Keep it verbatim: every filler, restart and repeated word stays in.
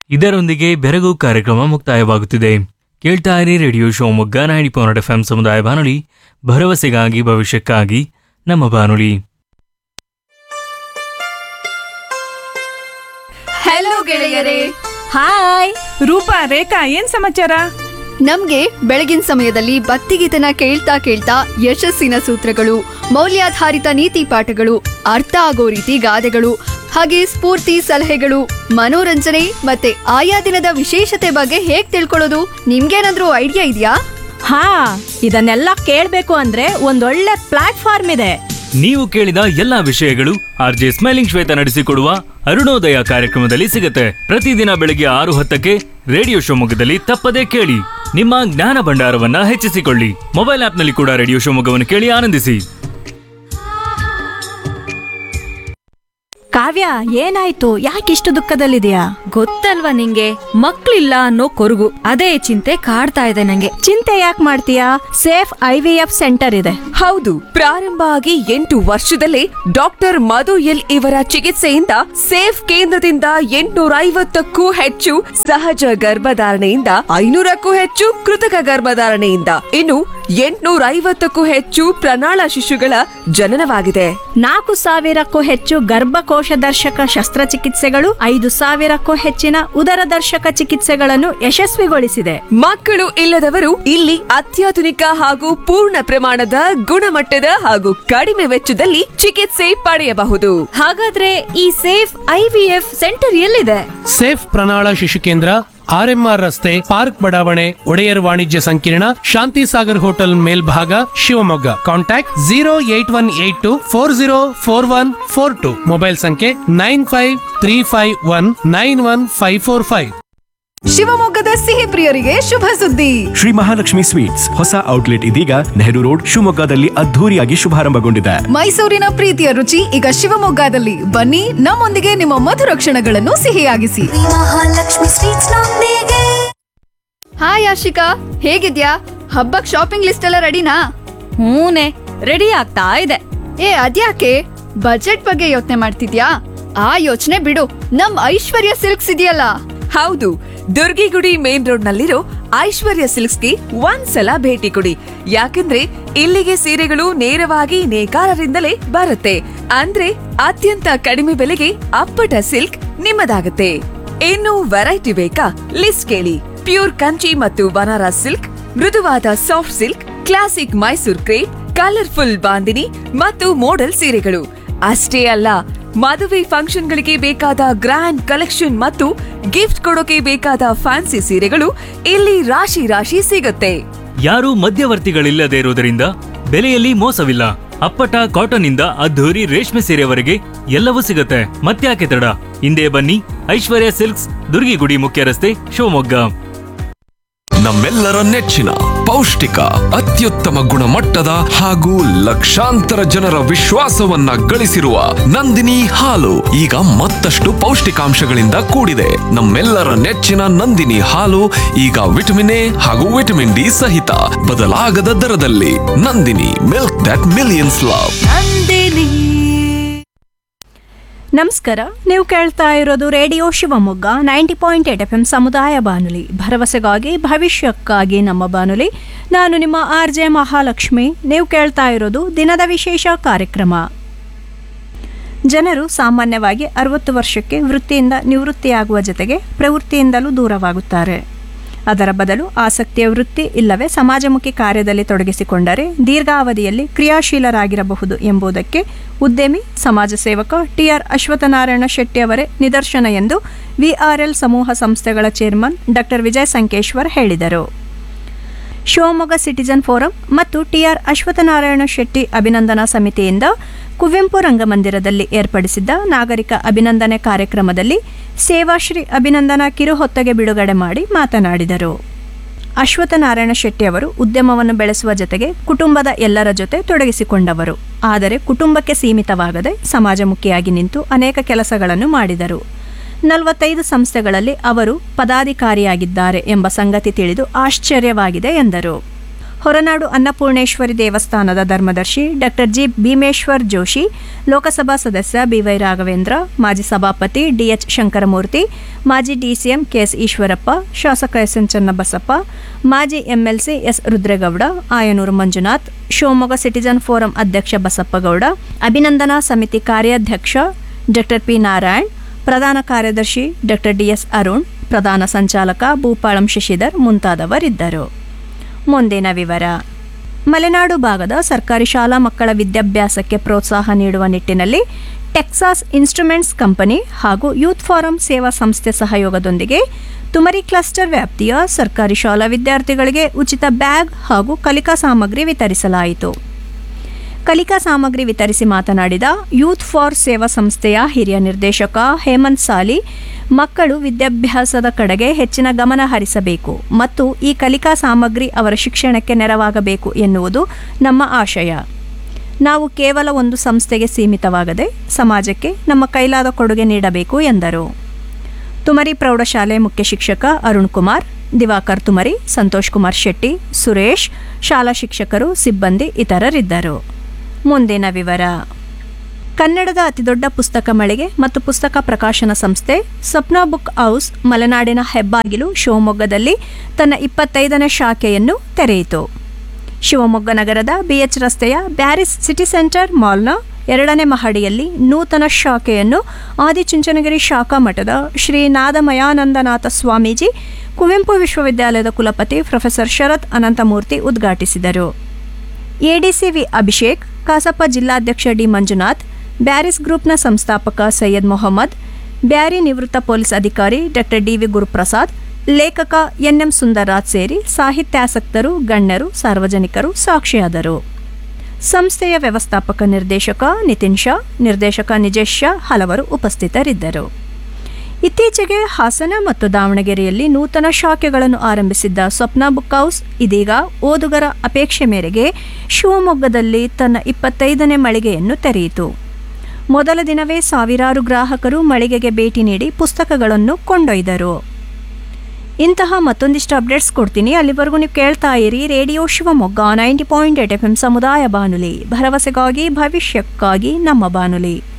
ಇದರೊಂದಿಗೆ ಬೆರಗು ಕಾರ್ಯಕ್ರಮ ಮುಕ್ತಾಯವಾಗುತ್ತಿದೆ. ಕೇಳ್ತಾ ಇರಿ radio Shivamogga ninety point F M ಸಮುದಾಯ ಬಾನುಲಿ, ಭರವಸೆಗಾಗಿ ಭವಿಷ್ಯಕ್ಕಾಗಿ ನಮ್ಮ ಬಾನುಲಿ. ಹಲೋ ಗೆಳೆಯರೇ. ಹಾಯ್ ರೂಪಾ, ರೇಖಾ, ಏನ್ ಸಮಾಚಾರ? ನಮ್ಗೆ ಬೆಳಗಿನ ಸಮಯದಲ್ಲಿ ಭಕ್ತಿಗೀತನ ಕೇಳ್ತಾ ಕೇಳ್ತಾ ಯಶಸ್ಸಿನ ಸೂತ್ರಗಳು, ಮೌಲ್ಯಾಧಾರಿತ ನೀತಿ ಪಾಠಗಳು, ಅರ್ಥ ಆಗೋ ರೀತಿ ಗಾದೆಗಳು, ಹಾಗೆ ಸ್ಫೂರ್ತಿ ಸಲಹೆಗಳು, ಮನೋರಂಜನೆ ಮತ್ತೆ ಆಯಾ ದಿನದ ವಿಶೇಷತೆ ಬಗ್ಗೆ ಹೇಗ್ ತಿಳ್ಕೊಳ್ಳೋದು? ನಿಮ್ಗೇನಾದ್ರೂ ಐಡಿಯಾ ಇದೆಯಾ? ಹಾ, ಇದನ್ನೆಲ್ಲ ಕೇಳ್ಬೇಕು ಅಂದ್ರೆ ಒಂದೊಳ್ಳೆ ಪ್ಲಾಟ್ಫಾರ್ಮ್ ಇದೆ. ನೀವು ಕೇಳಿದ ಎಲ್ಲಾ ವಿಷಯಗಳು ಆರ್ ಜೆ ಸ್ಮೈಲಿಂಗ್ ಶ್ವೇತ ನಡೆಸಿಕೊಡುವ ಅರುಣೋದಯ ಕಾರ್ಯಕ್ರಮದಲ್ಲಿ ಸಿಗುತ್ತೆ. ಪ್ರತಿದಿನ ಬೆಳಗ್ಗೆ ಆರು ಹತ್ತಕ್ಕೆ ರೇಡಿಯೋ ಶಿವಮೊಗ್ಗದಲ್ಲಿ ತಪ್ಪದೇ ಕೇಳಿ. ನಿಮ್ಮ ಜ್ಞಾನ ಭಂಡಾರವನ್ನ ಹೆಚ್ಚಿಸಿಕೊಳ್ಳಿ. ಮೊಬೈಲ್ ಆಪ್ನಲ್ಲಿ ಕೂಡ ರೇಡಿಯೋ ಶಿವಮೊಗ್ಗವನ್ನು ಕೇಳಿ ಆನಂದಿಸಿ. ಕಾವ್ಯ, ಏನಾಯ್ತು? ಯಾಕಿಷ್ಟು ದುಃಖದಲ್ಲಿದೆಯಾ? ಗೊತ್ತಲ್ವಾ ನಿಂಗೆ, ಮಕ್ಳಿಲ್ಲ ಅನ್ನೋ ಕೊರಗು, ಅದೇ ಚಿಂತೆ ಕಾಡ್ತಾ ಇದೆ ನಂಗೆ. ಚಿಂತೆ ಯಾಕೆ ಮಾಡ್ತೀಯಾ? Safe I V F centre ಇದೆ. ಹೌದು, ಪ್ರಾರಂಭ ಆಗಿ ಎಂಟು ವರ್ಷದಲ್ಲೇ ಡಾಕ್ಟರ್ ಮಧು ಎಲ್ ಇವರ ಚಿಕಿತ್ಸೆಯಿಂದ ಸೇಫ್ ಕೇಂದ್ರದಿಂದ ಎಂಟುನೂರ ಐವತ್ತಕ್ಕೂ ಹೆಚ್ಚು ಸಹಜ ಗರ್ಭಧಾರಣೆಯಿಂದ ಐನೂರಕ್ಕೂ ಹೆಚ್ಚು ಕೃತಕ ಗರ್ಭಧಾರಣೆಯಿಂದ ಇನ್ನು ಎಂಟುನೂರ ಐವತ್ತಕ್ಕೂ ಹೆಚ್ಚು ಪ್ರಣಾಳ ಶಿಶುಗಳ ಜನನವಾಗಿದೆ. ನಾಲ್ಕು ಸಾವಿರಕ್ಕೂ ಹೆಚ್ಚು ಗರ್ಭಕೋಶ ದರ್ಶಕ ಶಸ್ತ್ರಚಿಕಿತ್ಸೆಗಳು, ಐದು ಸಾವಿರಕ್ಕೂ ಹೆಚ್ಚಿನ ಉದರ ದರ್ಶಕ ಚಿಕಿತ್ಸೆಗಳನ್ನು ಯಶಸ್ವಿಗೊಳಿಸಿದೆ. ಮಕ್ಕಳು ಇಲ್ಲದವರು ಇಲ್ಲಿ ಅತ್ಯಾಧುನಿಕ ಹಾಗೂ ಪೂರ್ಣ ಪ್ರಮಾಣದ ಗುಣಮಟ್ಟದ ಹಾಗೂ ಕಡಿಮೆ ವೆಚ್ಚದಲ್ಲಿ ಚಿಕಿತ್ಸೆ ಪಡೆಯಬಹುದು. ಹಾಗಾದ್ರೆ ಈ safe I V F centre ಎಲ್ಲಿದೆ? ಸೇಫ್ ಪ್ರಣಾಳ ಶಿಶು ಕೇಂದ್ರ, ಆರ್ ಎಂ ಆರ್ ರಸ್ತೆ, ಪಾರ್ಕ್ ಬಡಾವಣೆ, ಒಡೆಯರ್ ವಾಣಿಜ್ಯ ಸಂಕೀರ್ಣ, ಶಾಂತಿ ಸಾಗರ್ ಹೋಟೆಲ್ ಮೇಲ್ಭಾಗ, Shivamogga. Contact zero eight one eight to four zero four one four to. Mobile ಸಂಖ್ಯೆ nine five three five one nine one five four five. ಶಿವಮೊಗ್ಗದ ಸಿಹಿ ಪ್ರಿಯರಿಗೆ ಶುಭ ಸುದ್ದಿ. ಶ್ರೀ ಮಹಾಲಕ್ಷ್ಮಿ ಸ್ವೀಟ್ಸ್ ಹೊಸ ಔಟ್ಲೆಟ್ ಇದೀಗ ನೆಹರು ರೋಡ್ ಶಿವಮೊಗ್ಗದಲ್ಲಿ ಅದ್ಧೂರಿಯಾಗಿ ಶುಭಾರಂಭಗೊಂಡಿದೆ. ಮೈಸೂರಿನ ಪ್ರೀತಿಯ ರುಚಿ ಈಗ ಶಿವಮೊಗ್ಗದಲ್ಲಿ. ಬನ್ನಿ, ನಮ್ಮೊಂದಿಗೆ ನಿಮ್ಮ ಮಧುರ ಕ್ಷಣಗಳನ್ನು ಸಿಹಿಯಾಗಿಸಿ. ಮಹಾಲಕ್ಷ್ಮಿ ಸ್ವೀಟ್ಸ್ ನೊಂದಿಗೆ. ಹಾಯ್ ಆಶಿಕಾ, ಹೇಗಿದ್ಯಾ? ಹಬ್ಬಕ್ ಶಾಪಿಂಗ್ ಲಿಸ್ಟ್ ಎಲ್ಲ ರೆಡಿನಾ? ಹೂನೆ, ರೆಡಿ ಆಗ್ತಾ ಇದೆ. ಏ ಅದ್ಯಾಕೆ, ಬಜೆಟ್ ಬಗ್ಗೆ ಯೋಚನೆ ಮಾಡ್ತಿದ್ಯಾ? ಆ ಯೋಚನೆ ಬಿಡು, ನಮ್ ಐಶ್ವರ್ಯ ಸಿಲ್ಕ್ಸ್ ಇದೆಯಲ್ಲ. ಹೌದು, ದುರ್ಗಿಗುಡಿ ಮೇನ್ ರೋಡ್ ನಲ್ಲಿರೋ ಐಶ್ವರ್ಯ ಸಿಲ್ಕ್ಸ್ಗೆ ಒಂದ್ಸಲ ಭೇಟಿ ಕೊಡಿ. ಯಾಕಂದ್ರೆ ಇಲ್ಲಿಗೆ ಸೀರೆಗಳು ನೇರವಾಗಿ ನೇಕಾರರಿಂದಲೇ ಬರುತ್ತೆ. ಅಂದ್ರೆ ಅತ್ಯಂತ ಕಡಿಮೆ ಬೆಲೆಗೆ ಅಪ್ಪಟ ಸಿಲ್ಕ್ ನಿಮ್ಮದಾಗುತ್ತೆ. ಇನ್ನು ವೆರೈಟಿ ಬೇಕಾ? ಲಿಸ್ಟ್ ಕೇಳಿ. ಪ್ಯೂರ್ ಕಂಚಿ ಮತ್ತು ಬನಾರಸ್ ಸಿಲ್ಕ್, ಮೃದುವಾದ soft silk, classic Mysore crepe, colourful bandhani ಮತ್ತು ಮೋಡಲ್ ಸೀರೆಗಳು ಅಷ್ಟೇ ಅಲ್ಲ, ಮದುವೆ ಫಂಕ್ಷನ್ಗಳಿಗೆ ಬೇಕಾದ ಗ್ರ್ಯಾಂಡ್ ಕಲೆಕ್ಷನ್ ಮತ್ತು ಗಿಫ್ಟ್ ಕೊಡೋಕೆ ಬೇಕಾದ ಫ್ಯಾನ್ಸಿ ಸೀರೆಗಳು ಇಲ್ಲಿ ರಾಶಿ ರಾಶಿ ಸಿಗುತ್ತೆ. ಯಾರೂ ಮಧ್ಯವರ್ತಿಗಳಿಲ್ಲದೆ ಇರುವುದರಿಂದ ಬೆಲೆಯಲ್ಲಿ ಮೋಸವಿಲ್ಲ. ಅಪ್ಪಟ ಕಾಟನ್ ಇಂದ ಅದ್ಧೂರಿ ರೇಷ್ಮೆ ಸೀರೆವರೆಗೆ ಎಲ್ಲವೂ ಸಿಗುತ್ತೆ. ಮತ್ತ್ಯಾಕೆ ತಡ, ಹಿಂದೆ ಬನ್ನಿ. ಐಶ್ವರ್ಯ ಸಿಲ್ಕ್ಸ್, ದುರ್ಗಿಗುಡಿ ಮುಖ್ಯ ರಸ್ತೆ, ಶಿವಮೊಗ್ಗ. ನಮ್ಮೆಲ್ಲರ ನೆಚ್ಚಿನ ಪೌಷ್ಟಿಕ, ಅತ್ಯುತ್ತಮ ಗುಣಮಟ್ಟದ ಹಾಗೂ ಲಕ್ಷಾಂತರ ಜನರ ವಿಶ್ವಾಸವನ್ನ ಗಳಿಸಿರುವ ನಂದಿನಿ ಹಾಲು ಈಗ ಮತ್ತಷ್ಟು ಪೌಷ್ಟಿಕಾಂಶಗಳಿಂದ ಕೂಡಿದೆ. ನಮ್ಮೆಲ್ಲರ ನೆಚ್ಚಿನ ನಂದಿನಿ ಹಾಲು ಈಗ ವಿಟಮಿನ್ ಎ ಹಾಗೂ ವಿಟಮಿನ್ ಡಿ ಸಹಿತ ಬದಲಾಗದ ದರದಲ್ಲಿ. Nandini, milk that millions love. Nandini. ನಮಸ್ಕಾರ, ನೀವು ಕೇಳ್ತಾ ಇರೋದು radio Shivamogga ninety point eight F M ಸಮುದಾಯ ಬಾನುಲಿ, ಭರವಸೆಗಾಗಿ ಭವಿಷ್ಯಕ್ಕಾಗಿ ನಮ್ಮ ಬಾನುಲಿ. ನಾನು ನಿಮ್ಮ ಆರ್ ಜೆ ಮಹಾಲಕ್ಷ್ಮಿ. ನೀವು ಕೇಳ್ತಾ ಇರೋದು ದಿನದ ವಿಶೇಷ ಕಾರ್ಯಕ್ರಮ. ಜನರು ಸಾಮಾನ್ಯವಾಗಿ ಅರವತ್ತು ವರ್ಷಕ್ಕೆ ವೃತ್ತಿಯಿಂದ ನಿವೃತ್ತಿಯಾಗುವ ಜೊತೆಗೆ ಪ್ರವೃತ್ತಿಯಿಂದಲೂ ದೂರವಾಗುತ್ತಾರೆ. ಅದರ ಬದಲು ಆಸಕ್ತಿಯ ವೃತ್ತಿ ಇಲ್ಲವೇ ಸಮಾಜಮುಖಿ ಕಾರ್ಯದಲ್ಲಿ ತೊಡಗಿಸಿಕೊಂಡರೆ ದೀರ್ಘಾವಧಿಯಲ್ಲಿ ಕ್ರಿಯಾಶೀಲರಾಗಿರಬಹುದು ಎಂಬುದಕ್ಕೆ ಉದ್ಯಮಿ ಸಮಾಜ ಸೇವಕ ಟಿ ಆರ್ ಅಶ್ವತ್ಥನಾರಾಯಣ ಶೆಟ್ಟಿ ಅವರೇ ನಿದರ್ಶನ ಎಂದು ವಿ ಆರ್ ಎಲ್ ಸಮೂಹ ಸಂಸ್ಥೆಗಳ ಚೇರ್ಮನ್ ಡಾಕ್ಟರ್ ವಿಜಯ ಸಂಕೇಶ್ವರ್ ಹೇಳಿದರು. ಶಿವಮೊಗ್ಗ ಸಿಟಿಜನ್ ಫೋರಂ ಮತ್ತು ಟಿ ಆರ್ ಅಶ್ವತ್ಥನಾರಾಯಣ ಶೆಟ್ಟಿ ಅಭಿನಂದನಾ ಸಮಿತಿಯಿಂದ ಕುವೆಂಪು ರಂಗಮಂದಿರದಲ್ಲಿ ಏರ್ಪಡಿಸಿದ್ದ ನಾಗರಿಕ ಅಭಿನಂದನೆ ಕಾರ್ಯಕ್ರಮದಲ್ಲಿ ಸೇವಾಶ್ರೀ ಅಭಿನಂದನಾ ಕಿರುಹೊತ್ತಗೆ ಬಿಡುಗಡೆ ಮಾಡಿ ಮಾತನಾಡಿದರು. ಅಶ್ವತ್ಥನಾರಾಯಣ ಶೆಟ್ಟಿ ಅವರು ಉದ್ಯಮವನ್ನು ಬೆಳೆಸುವ ಜೊತೆಗೆ ಕುಟುಂಬದ ಎಲ್ಲರ ಜೊತೆ ತೊಡಗಿಸಿಕೊಂಡವರು. ಆದರೆ ಕುಟುಂಬಕ್ಕೆ ಸೀಮಿತವಾಗದೆ ಸಮಾಜಮುಖಿಯಾಗಿ ನಿಂತು ಅನೇಕ ಕೆಲಸಗಳನ್ನು ಮಾಡಿದರು. ನಲವತ್ತೈದು ಸಂಸ್ಥೆಗಳಲ್ಲಿ ಅವರು ಪದಾಧಿಕಾರಿಯಾಗಿದ್ದಾರೆ ಎಂಬ ಸಂಗತಿ ತಿಳಿದು ಆಶ್ಚರ್ಯವಾಗಿದೆ ಎಂದರು. ಹೊರನಾಡು ಅನ್ನಪೂರ್ಣೇಶ್ವರಿ ದೇವಸ್ಥಾನದ ಧರ್ಮದರ್ಶಿ ಡಾಕ್ಟರ್ ಜಿ ಭೀಮೇಶ್ವರ್ ಜೋಶಿ, ಲೋಕಸಭಾ ಸದಸ್ಯ ಬಿವೈ ರಾಘವೇಂದ್ರ, ಮಾಜಿ ಸಭಾಪತಿ ಡಿಎಚ್ ಶಂಕರಮೂರ್ತಿ, ಮಾಜಿ ಡಿಸಿಎಂ ಕೆಎಸ್ ಈಶ್ವರಪ್ಪ, ಶಾಸಕ ಎಸ್ ಎನ್ ಚನ್ನಬಸಪ್ಪ, ಮಾಜಿ MLC S Rudregowda, Ayanur Manjunath, Shivamogga citizen forum ಅಧ್ಯಕ್ಷ ಬಸಪ್ಪಗೌಡ, ಅಭಿನಂದನಾ ಸಮಿತಿ ಕಾರ್ಯಾಧ್ಯಕ್ಷ ಡಾಕ್ಟರ್ ಪಿ ನಾರಾಯಣ್, ಪ್ರಧಾನ ಕಾರ್ಯದರ್ಶಿ ಡಾಕ್ಟರ್ ಡಿಎಸ್ ಅರುಣ್, ಪ್ರಧಾನ ಸಂಚಾಲಕ ಭೂಪಾಳಂ ಶಶಿಧರ್ ಮುಂತಾದವರಿದ್ದರು. ಮುಂದಿನ ವಿವರ. ಮಲೆನಾಡು ಭಾಗದ ಸರ್ಕಾರಿ ಶಾಲಾ ಮಕ್ಕಳ ವಿದ್ಯಾಭ್ಯಾಸಕ್ಕೆ ಪ್ರೋತ್ಸಾಹ ನೀಡುವ ನಿಟ್ಟಿನಲ್ಲಿ ಟೆಕ್ಸಾಸ್ ಇನ್ಸ್ಟ್ರುಮೆಂಟ್ಸ್ ಕಂಪನಿ ಹಾಗೂ ಯೂತ್ ಫಾರಂ ಸೇವಾ ಸಂಸ್ಥೆ ಸಹಯೋಗದೊಂದಿಗೆ ತುಮರಿ ಕ್ಲಸ್ಟರ್ ವ್ಯಾಪ್ತಿಯ ಸರ್ಕಾರಿ ಶಾಲಾ ವಿದ್ಯಾರ್ಥಿಗಳಿಗೆ ಉಚಿತ ಬ್ಯಾಗ್ ಹಾಗೂ ಕಲಿಕಾ ಸಾಮಗ್ರಿ ವಿತರಿಸಲಾಯಿತು. ಕಲಿಕಾ ಸಾಮಗ್ರಿ ವಿತರಿಸಿ ಮಾತನಾಡಿದ ಯೂತ್ ಫಾರ್ ಸೇವಾ ಸಂಸ್ಥೆಯ ಹಿರಿಯ ನಿರ್ದೇಶಕ ಹೇಮಂತ್ ಸಾಲಿ, ಮಕ್ಕಳು ವಿದ್ಯಾಭ್ಯಾಸದ ಕಡೆಗೆ ಹೆಚ್ಚಿನ ಗಮನ ಹರಿಸಬೇಕು ಮತ್ತು ಈ ಕಲಿಕಾ ಸಾಮಗ್ರಿ ಅವರ ಶಿಕ್ಷಣಕ್ಕೆ ನೆರವಾಗಬೇಕು ಎನ್ನುವುದು ನಮ್ಮ ಆಶಯ. ನಾವು ಕೇವಲ ಒಂದು ಸಂಸ್ಥೆಗೆ ಸೀಮಿತವಾಗದೆ ಸಮಾಜಕ್ಕೆ ನಮ್ಮ ಕೈಲಾದ ಕೊಡುಗೆ ನೀಡಬೇಕು ಎಂದರು. ತುಮರಿ ಪ್ರೌಢಶಾಲೆ ಮುಖ್ಯ ಶಿಕ್ಷಕ ಅರುಣ್ ಕುಮಾರ್, ದಿವಾಕರ್ ತುಮರಿ, ಸಂತೋಷ್ ಕುಮಾರ್ ಶೆಟ್ಟಿ, ಸುರೇಶ್, ಶಾಲಾ ಶಿಕ್ಷಕರು, ಸಿಬ್ಬಂದಿ ಇತರರಿದ್ದರು. ಮುಂದಿನ ವಿವರ. ಕನ್ನಡದ ಅತಿದೊಡ್ಡ ಪುಸ್ತಕ ಮಳಿಗೆ ಮತ್ತು ಪುಸ್ತಕ ಪ್ರಕಾಶನ ಸಂಸ್ಥೆ ಸ್ವಪ್ನ ಬುಕ್ ಹೌಸ್ ಮಲೆನಾಡಿನ ಹೆಬ್ಬಾಗಿಲು ಶಿವಮೊಗ್ಗದಲ್ಲಿ ತನ್ನ ಇಪ್ಪತ್ತೈದನೇ ಶಾಖೆಯನ್ನು ತೆರೆಯಿತು. ಶಿವಮೊಗ್ಗ ನಗರದ ಬಿಎಚ್ ರಸ್ತೆಯ ಬ್ಯಾರಿಸ್ ಸಿಟಿ ಸೆಂಟರ್ ಮಾಲ್ನ ಎರಡನೇ ಮಹಡಿಯಲ್ಲಿ ನೂತನ ಶಾಖೆಯನ್ನು ಆದಿಚುಂಚನಗಿರಿ ಶಾಖಾ ಮಠದ ಶ್ರೀ ನಾದಮಯಾನಂದನಾಥ ಸ್ವಾಮೀಜಿ, ಕುವೆಂಪು ವಿಶ್ವವಿದ್ಯಾಲಯದ ಕುಲಪತಿ ಪ್ರೊಫೆಸರ್ ಶರತ್ ಅನಂತಮೂರ್ತಿ ಉದ್ಘಾಟಿಸಿದರು. ಎಡಿಸಿ ವಿ ಅಭಿಷೇಕ್, ಕಸಾಪ ಜಿಲ್ಲಾಧ್ಯಕ್ಷ ಡಿ ಮಂಜುನಾಥ್, ಬ್ಯಾರಿಸ್ ಗ್ರೂಪ್ನ ಸಂಸ್ಥಾಪಕ ಸೈಯದ್ ಮೊಹಮ್ಮದ್, ಬ್ಯಾರಿ ನಿವೃತ್ತ ಪೊಲೀಸ್ ಅಧಿಕಾರಿ ಡಾಕ್ಟರ್ ಡಿವಿ ಗುರುಪ್ರಸಾದ್, ಲೇಖಕ ಎನ್ಎಂ ಸುಂದರ್ರಾಜ್ ಸೇರಿ ಸಾಹಿತ್ಯಾಸಕ್ತರು, ಗಣ್ಯರು, ಸಾರ್ವಜನಿಕರು ಸಾಕ್ಷಿಯಾದರು. ಸಂಸ್ಥೆಯ ವ್ಯವಸ್ಥಾಪಕ ನಿರ್ದೇಶಕ ನಿತಿನ್ ಶಾ, ನಿರ್ದೇಶಕ ನಿಜೇಶ್ ಶಾ ಹಲವರು ಉಪಸ್ಥಿತರಿದ್ದರು. ಇತ್ತೀಚೆಗೆ ಹಾಸನ ಮತ್ತು ದಾವಣಗೆರೆಯಲ್ಲಿ ನೂತನ ಶಾಖೆಗಳನ್ನು ಆರಂಭಿಸಿದ್ದ ಸ್ವಪ್ನ ಬುಕ್ ಹೌಸ್ ಇದೀಗ ಓದುಗರ ಅಪೇಕ್ಷೆ ಮೇರೆಗೆ ಶಿವಮೊಗ್ಗದಲ್ಲಿ ತನ್ನ ಇಪ್ಪತ್ತೈದನೇ ಮಳಿಗೆಯನ್ನು ತೆರೆಯಿತು. ಮೊದಲ ದಿನವೇ ಸಾವಿರಾರು ಗ್ರಾಹಕರು ಮಳಿಗೆಗೆ ಭೇಟಿ ನೀಡಿ ಪುಸ್ತಕಗಳನ್ನು ಕೊಂಡೊಯ್ದರು. ಇಂತಹ ಮತ್ತೊಂದಿಷ್ಟು ಅಪ್ಡೇಟ್ಸ್ ಕೊಡ್ತೀನಿ. ಅಲ್ಲಿವರೆಗೂ ನೀವು ಕೇಳ್ತಾ ಇರಿ radio Shivamogga ninety point eight F M ಸಮುದಾಯ ಬಾನುಲಿ, ಭರವಸೆಗಾಗಿ ಭವಿಷ್ಯಕ್ಕಾಗಿ ನಮ್ಮ ಬಾನುಲಿ.